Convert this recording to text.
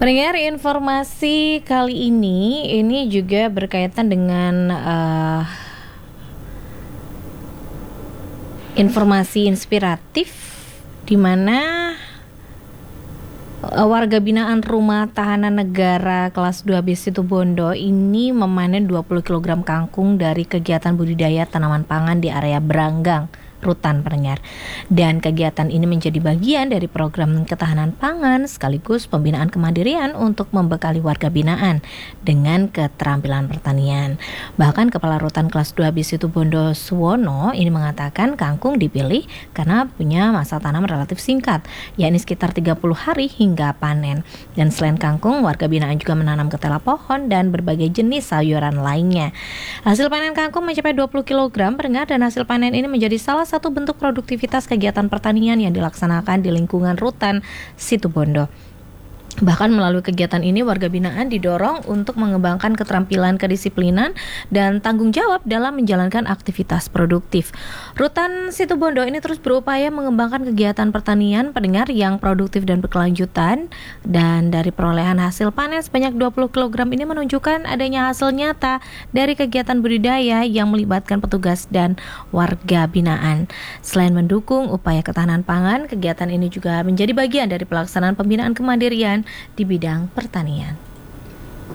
Pendengar, informasi kali ini juga berkaitan dengan informasi inspiratif di mana warga binaan Rumah Tahanan Negara kelas 2B Situbondo ini memanen 20 kg kangkung dari kegiatan budidaya tanaman pangan di area Branggang, Rutan, pendengar. Dan kegiatan ini menjadi bagian dari program ketahanan pangan sekaligus pembinaan kemandirian untuk membekali warga binaan dengan keterampilan pertanian. Bahkan Kepala Rutan kelas 2B Situbondo Suwono ini mengatakan kangkung dipilih karena punya masa tanam relatif singkat, yakni sekitar 30 hari hingga panen. Dan selain kangkung, warga binaan juga menanam ketela pohon dan berbagai jenis sayuran lainnya. Hasil panen kangkung mencapai 20 kg, pendengar, dan hasil panen ini menjadi salah satu bentuk produktivitas kegiatan pertanian yang dilaksanakan di lingkungan Rutan Situbondo. Bahkan melalui kegiatan ini warga binaan didorong untuk mengembangkan keterampilan kedisiplinan dan tanggung jawab dalam menjalankan aktivitas produktif. Rutan Situbondo ini terus berupaya mengembangkan kegiatan pertanian, pendengar, yang produktif dan berkelanjutan, dan dari perolehan hasil panen sebanyak 20 kg ini menunjukkan adanya hasil nyata dari kegiatan budidaya yang melibatkan petugas dan warga binaan. Selain mendukung upaya ketahanan pangan, kegiatan ini juga menjadi bagian dari pelaksanaan pembinaan kemandirian di bidang pertanian.